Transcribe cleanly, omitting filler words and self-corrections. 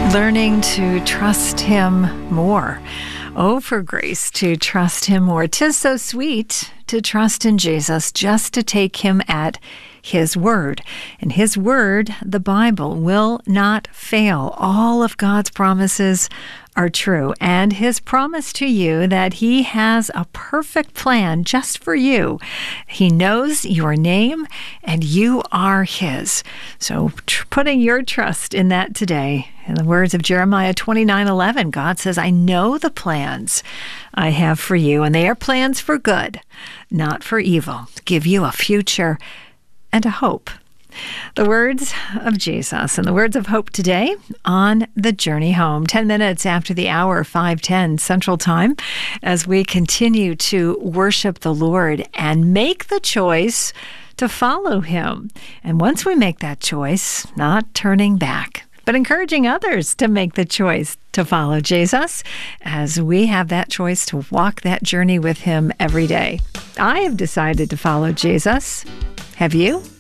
learning to trust Him more. Oh, for grace to trust Him more. 'Tis so sweet to trust in Jesus, just to take Him at His word. And His word, the Bible, will not fail. All of God's promises are true. And His promise to you that He has a perfect plan just for you. He knows your name and you are His. So putting your trust in that today. In the words of Jeremiah 29:11, God says, I know the plans I have for you, and they are plans for good, not for evil, to give you a future and a hope. The words of Jesus and the words of hope today on the journey home. 10 minutes after the hour, 5:10 Central Time, as we continue to worship the Lord and make the choice to follow Him. And once we make that choice, not turning back, but encouraging others to make the choice to follow Jesus as we have that choice to walk that journey with Him every day. I have decided to follow Jesus. Have you?